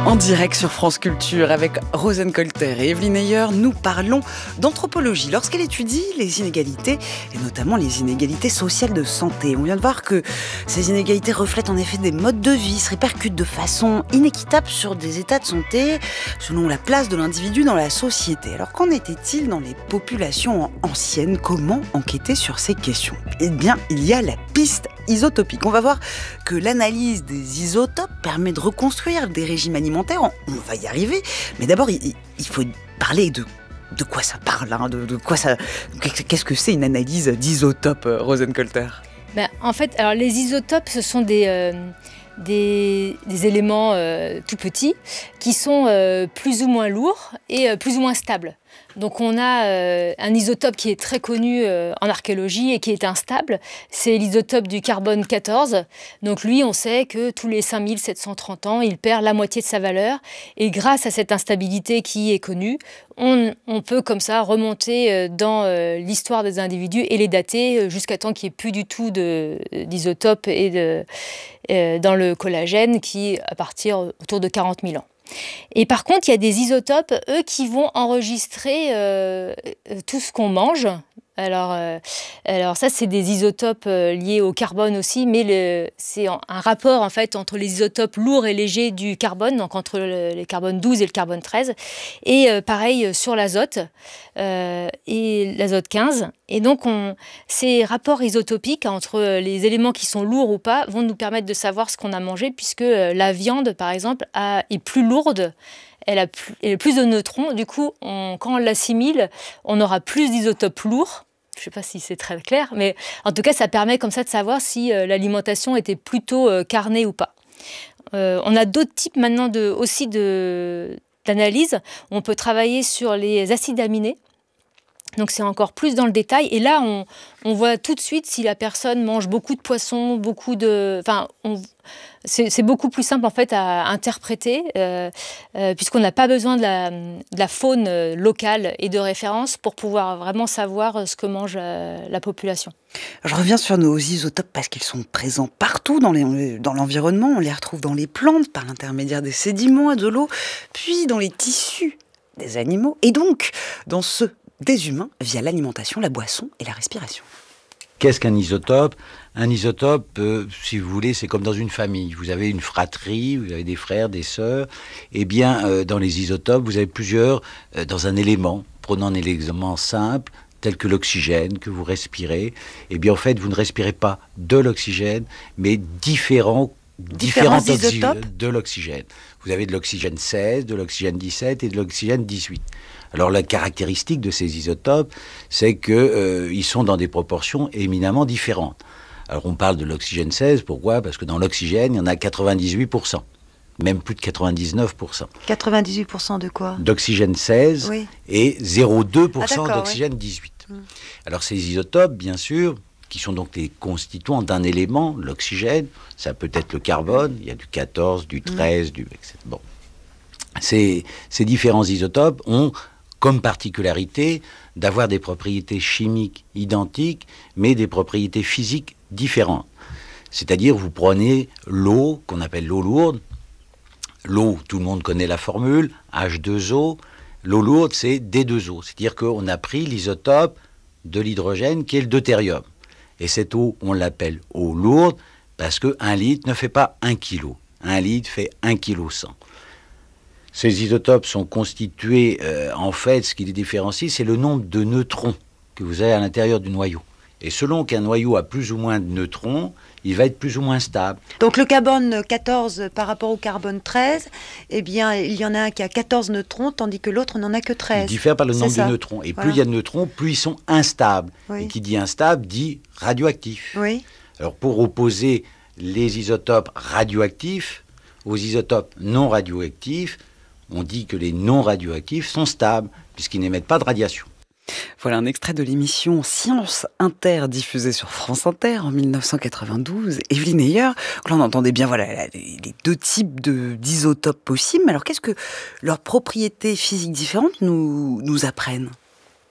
En direct sur France Culture avec Rosenkolter et Evelyne Ayer, nous parlons d'anthropologie lorsqu'elle étudie les inégalités et notamment les inégalités sociales de santé. On vient de voir que ces inégalités reflètent en effet des modes de vie, se répercutent de façon inéquitable sur des états de santé selon la place de l'individu dans la société. Alors qu'en était-il dans les populations anciennes? Comment enquêter sur ces questions? Eh bien, il y a la piste isotopique. On va voir que l'analyse des isotopes permet de reconstruire des régimes alimentaires. On va y arriver, mais d'abord il faut parler de quoi ça parle, de quoi ça. Qu'est-ce que c'est une analyse d'isotopes, Rosenkolter? En fait, alors les isotopes, ce sont des éléments tout petits qui sont plus ou moins lourds et plus ou moins stables. Donc on a un isotope qui est très connu en archéologie et qui est instable, c'est l'isotope du carbone 14. Donc lui, on sait que tous les 5730 ans, il perd la moitié de sa valeur. Et grâce à cette instabilité qui est connue, on peut comme ça remonter dans l'histoire des individus et les dater jusqu'à temps qu'il n'y ait plus du tout d'isotope et dans le collagène qui à partir autour de 40 000 ans. Et par contre, il y a des isotopes, eux, qui vont enregistrer tout ce qu'on mange. Alors ça, c'est des isotopes liés au carbone aussi, mais c'est un rapport en fait entre les isotopes lourds et légers du carbone, donc entre les carbone 12 et le carbone 13, et pareil sur l'azote et l'azote 15. Et donc ces rapports isotopiques entre les éléments qui sont lourds ou pas vont nous permettre de savoir ce qu'on a mangé, puisque la viande, par exemple, est plus lourde. Elle a plus de neutrons. Du coup, quand on l'assimile, on aura plus d'isotopes lourds. Je ne sais pas si c'est très clair, mais en tout cas, ça permet comme ça de savoir si l'alimentation était plutôt carnée ou pas. On a d'autres types maintenant d'analyse. On peut travailler sur les acides aminés. Donc c'est encore plus dans le détail. Et là, on voit tout de suite si la personne mange beaucoup de poissons, c'est beaucoup plus simple en fait à interpréter, puisqu'on n'a pas besoin de la faune locale et de référence pour pouvoir vraiment savoir ce que mange la population. Je reviens sur nos isotopes parce qu'ils sont présents partout dans l'environnement. On les retrouve dans les plantes par l'intermédiaire des sédiments, de l'eau, puis dans les tissus des animaux et donc dans ceux des humains via l'alimentation, la boisson et la respiration. Qu'est-ce qu'un isotope ? Un isotope, si vous voulez, c'est comme dans une famille. Vous avez une fratrie, vous avez des frères, des sœurs. Eh bien, dans les isotopes, vous avez plusieurs dans un élément. Prenons un élément simple, tel que l'oxygène que vous respirez. Eh bien, en fait, vous ne respirez pas de l'oxygène, mais différents isotopes de l'oxygène. Vous avez de l'oxygène 16, de l'oxygène 17 et de l'oxygène 18. Alors la caractéristique de ces isotopes, c'est qu'ils sont dans des proportions éminemment différentes. Alors on parle de l'oxygène 16, pourquoi ? Parce que dans l'oxygène, il y en a 98%, même plus de 99%. 98% de quoi ? D'oxygène 16 oui. Et 0,2% d'oxygène oui. 18. Alors ces isotopes, bien sûr, qui sont donc les constituants d'un élément, l'oxygène, ça peut être le carbone, il y a du 14, du 13, etc. Bon. Ces différents isotopes ont comme particularité d'avoir des propriétés chimiques identiques, mais des propriétés physiques différentes. C'est-à-dire, vous prenez l'eau, qu'on appelle l'eau lourde. L'eau, tout le monde connaît la formule, H2O. L'eau lourde, c'est D2O. C'est-à-dire qu'on a pris l'isotope de l'hydrogène, qui est le deutérium. Et cette eau, on l'appelle eau lourde, parce qu'un litre ne fait pas 1 kilo. 1 litre fait 1 kg 100. Ces isotopes sont constitués, en fait, ce qui les différencie, c'est le nombre de neutrons que vous avez à l'intérieur du noyau. Et selon qu'un noyau a plus ou moins de neutrons, il va être plus ou moins stable. Donc le carbone 14 par rapport au carbone 13, eh bien, il y en a un qui a 14 neutrons, tandis que l'autre n'en a que 13. Il diffère par le nombre de neutrons. Et plus il y a de neutrons, plus ils sont instables. Oui. Et qui dit instable, dit radioactif. Oui. Alors pour opposer les isotopes radioactifs aux isotopes non radioactifs, on dit que les non radioactifs sont stables, puisqu'ils n'émettent pas de radiation. Voilà un extrait de l'émission Science Inter, diffusée sur France Inter en 1992. Evelyne Ayer, là on entendait bien les deux types d'isotopes possibles. Alors qu'est-ce que leurs propriétés physiques différentes nous apprennent ?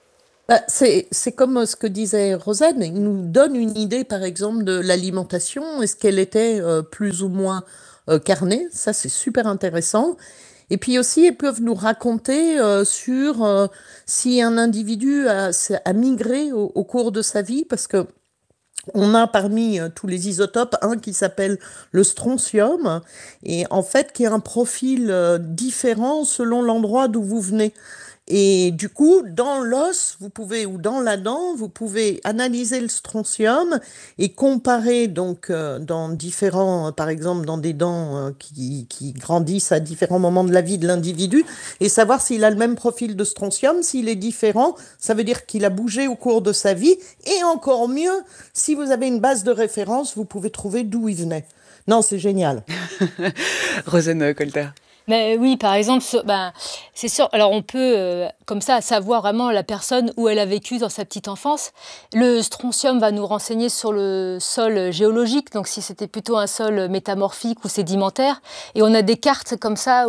C'est comme ce que disait Rosanne, il nous donne une idée par exemple de l'alimentation, est-ce qu'elle était plus ou moins carnée, ça c'est super intéressant. Et puis aussi, ils peuvent nous raconter sur si un individu a migré au cours de sa vie, parce que on a parmi tous les isotopes un qui s'appelle le strontium, et en fait qui a un profil différent selon l'endroit d'où vous venez. Et du coup, dans l'os, ou dans la dent, vous pouvez analyser le strontium et comparer donc dans différents, par exemple dans des dents qui grandissent à différents moments de la vie de l'individu, et savoir s'il a le même profil de strontium. S'il est différent, ça veut dire qu'il a bougé au cours de sa vie. Et encore mieux, si vous avez une base de référence, vous pouvez trouver d'où il venait. Non, c'est génial. Rosanne Colter. Mais oui, par exemple, c'est sûr. Alors on peut, comme ça, savoir vraiment la personne où elle a vécu dans sa petite enfance. Le strontium va nous renseigner sur le sol géologique, donc si c'était plutôt un sol métamorphique ou sédimentaire. Et on a des cartes comme ça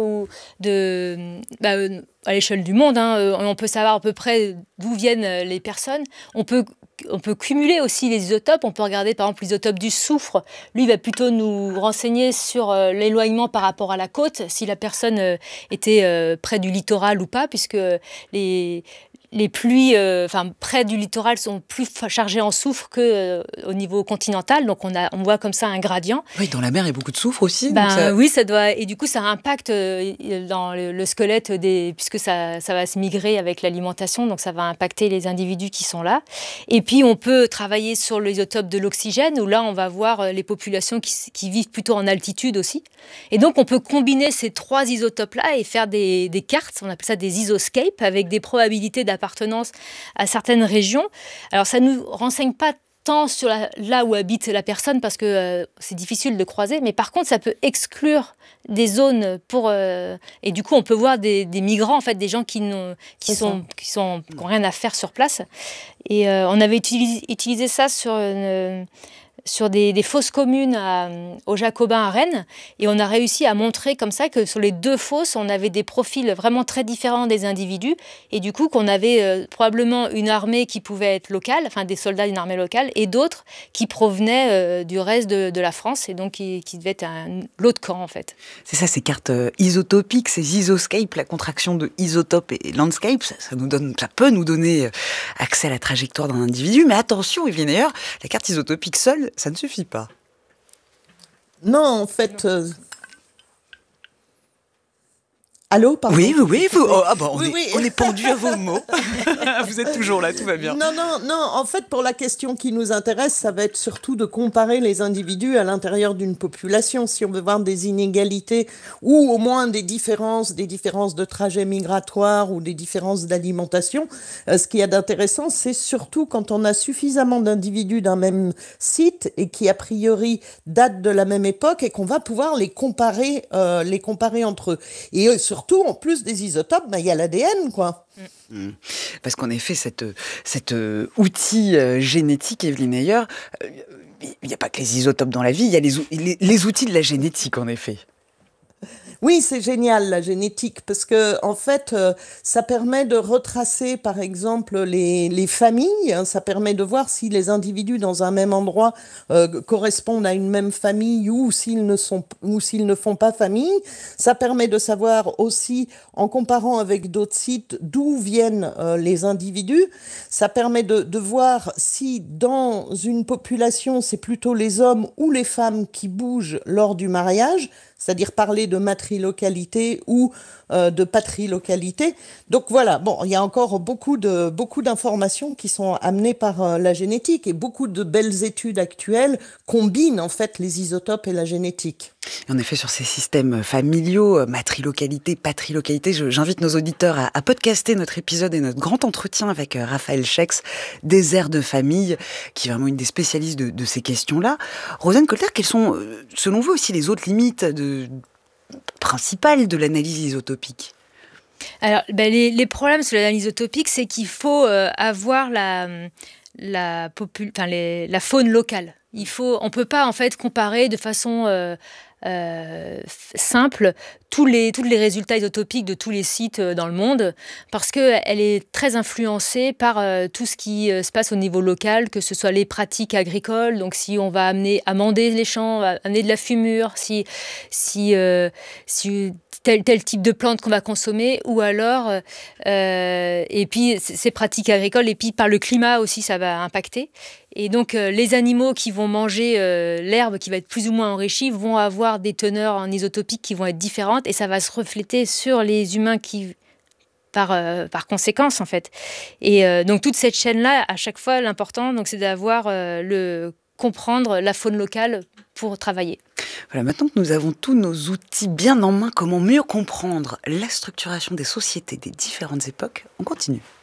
à l'échelle du monde, on peut savoir à peu près d'où viennent les personnes. On peut cumuler aussi les isotopes. On peut regarder par exemple l'isotope du soufre. Lui, il va plutôt nous renseigner sur l'éloignement par rapport à la côte, si la personne était près du littoral ou pas, puisque les pluies près du littoral sont plus chargées en soufre qu'au niveau continental. Donc on voit comme ça un gradient. Oui, dans la mer, il y a beaucoup de soufre aussi. Oui, ça doit. Et du coup, ça impacte dans le squelette puisque ça va se migrer avec l'alimentation, donc ça va impacter les individus qui sont là. Et puis on peut travailler sur l'isotope de l'oxygène, où là on va voir les populations qui vivent plutôt en altitude aussi. Et donc on peut combiner ces trois isotopes-là et faire des cartes. On appelle ça des isoscapes, avec des probabilités d'appartenance à certaines régions. Alors ça nous renseigne pas tant sur là où habite la personne, parce que c'est difficile de croiser, mais par contre ça peut exclure des zones et du coup on peut voir des migrants, en fait, des gens qui n'ont rien à faire sur place. Et on avait utilisé ça sur des fosses communes aux Jacobins à Rennes, et on a réussi à montrer comme ça que sur les deux fosses, on avait des profils vraiment très différents des individus, et du coup qu'on avait probablement une armée qui pouvait être locale, enfin des soldats d'une armée locale, et d'autres qui provenaient du reste de la France, et donc qui devaient être l'autre camp en fait. C'est ça, ces cartes isotopiques, ces isoscapes, la contraction de isotope et landscape, ça peut nous donner accès à la trajectoire d'un individu, mais attention, Evelyne Ayer, la carte isotopique seule, ça ne suffit pas. Non, en fait... Allô, pardon. Oui. On est pendu à vos mots. Vous êtes toujours là, tout va bien. Non. En fait, pour la question qui nous intéresse, ça va être surtout de comparer les individus à l'intérieur d'une population. Si on veut voir des inégalités ou au moins des différences de trajet migratoire ou des différences d'alimentation, ce qu'il y a d'intéressant, c'est surtout quand on a suffisamment d'individus d'un même site et qui, a priori, datent de la même époque, et qu'on va pouvoir les comparer entre eux. Et surtout, en plus des isotopes, il y a l'ADN, quoi. Parce qu'en effet, cet outil génétique, Evelyne Ayer, il n'y a pas que les isotopes dans la vie, il y a les outils de la génétique, en effet. Oui, c'est génial, la génétique, parce que en fait, ça permet de retracer, par exemple, les familles. Ça permet de voir si les individus dans un même endroit correspondent à une même famille ou s'ils ne font pas famille. Ça permet de savoir aussi, en comparant avec d'autres sites, d'où viennent les individus. Ça permet de voir si dans une population, c'est plutôt les hommes ou les femmes qui bougent lors du mariage, c'est-à-dire parler de matrilocalité ou de patrilocalité. Donc voilà, il y a encore beaucoup d'informations qui sont amenées par la génétique, et beaucoup de belles études actuelles combinent en fait les isotopes et la génétique. Et en effet, sur ces systèmes familiaux, matrilocalité, patrilocalité, j'invite nos auditeurs à podcaster notre épisode et notre grand entretien avec Raphaël Schex, des aires de famille, qui est vraiment une des spécialistes de ces questions-là. Rosanne Colter, quelles sont, selon vous, aussi les autres limites principales de l'analyse isotopique ? Alors, les problèmes sur l'analyse isotopique, c'est qu'il faut avoir la faune locale. On peut pas en fait comparer de façon simple tous les résultats isotopiques de tous les sites dans le monde, parce qu'elle est très influencée par tout ce qui se passe au niveau local, que ce soit les pratiques agricoles, donc si on va amender les champs, amener de la fumure, si tel type de plante qu'on va consommer, ou alors, et puis ces pratiques agricoles, et puis par le climat aussi, ça va impacter. Et donc, les animaux qui vont manger l'herbe qui va être plus ou moins enrichie vont avoir des teneurs en isotopiques qui vont être différentes, et ça va se refléter sur les humains par conséquence, en fait. Et donc, toute cette chaîne-là, à chaque fois, l'important, donc, c'est d'avoir comprendre la faune locale pour travailler. Voilà, maintenant que nous avons tous nos outils bien en main, comment mieux comprendre la structuration des sociétés des différentes époques, on continue.